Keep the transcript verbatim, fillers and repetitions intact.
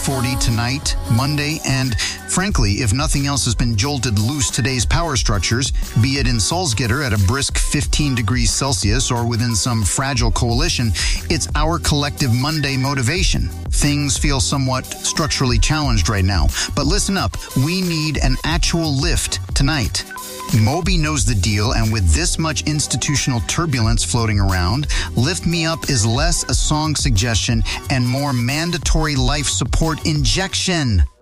forty tonight, Monday, and frankly, if nothing else has been jolted loose today's power structures, be it in Salzgitter at a brisk fifteen degrees Celsius or within some fragile coalition, it's our collective Monday motivation. Things feel somewhat structurally challenged right now, but listen up, we need an actual lift tonight. Moby knows the deal, and with this much institutional turbulence floating around, Lift Me Up is less a song suggestion and more mandatory life support injection.